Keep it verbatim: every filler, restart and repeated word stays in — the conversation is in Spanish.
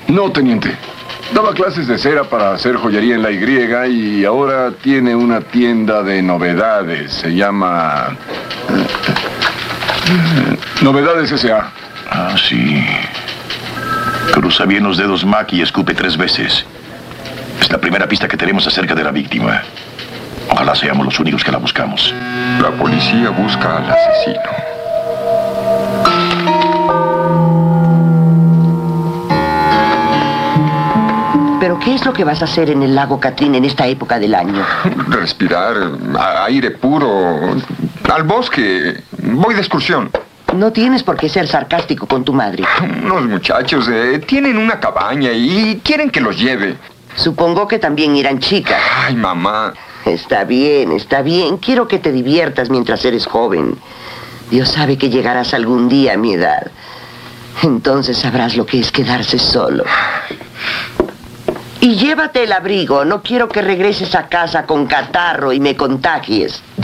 No, teniente. Daba clases de cera para hacer joyería en la Y y ahora tiene una tienda de novedades. Se llama... Novedades S A Ah, sí. Cruza bien los dedos, Mac, y escupe tres veces. Es la primera pista que tenemos acerca de la víctima. Ojalá seamos los únicos que la buscamos. La policía busca al asesino. ¿Pero qué es lo que vas a hacer en el lago Catrín en esta época del año? Respirar aire puro. Al bosque. Voy de excursión. No tienes por qué ser sarcástico con tu madre. Unos muchachos eh, tienen una cabaña y quieren que los lleve. Supongo que también irán chicas. Ay, mamá. Está bien, está bien. Quiero que te diviertas mientras eres joven. Dios sabe que llegarás algún día a mi edad. Entonces sabrás lo que es quedarse solo. Y llévate el abrigo. No quiero que regreses a casa con catarro y me contagies.